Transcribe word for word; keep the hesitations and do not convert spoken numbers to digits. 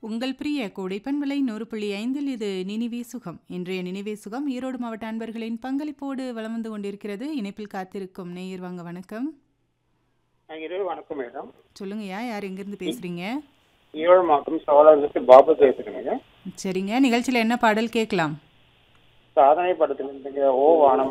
உங்கள் பிரிய கோடைப்பன் விலை நூறு புள்ளி ஐந்தில் இது நினைவே சுகம். இன்றைய நினைவே சுகம் ஈரோடு மாவட்ட அன்பர்களின் பங்களிப்போடு வலம் வந்து கொண்டிருக்கிறது. இணைப்பில் காத்திருக்கும் நேயர் வாங்க வணக்கம். இரவு வணக்கம் மேடம். சொல்லுங்கய்யா, யார் எங்கிருந்து பேசுறீங்க? ஈரோடு மாவட்டம் சோழருக்கு பாபு பேசுறேங்க. சரிங்க, நிகழ்ச்சியில் என்ன பாடல் கேட்கலாம்? சாதனை படத்துல இருந்து ஓ வானம்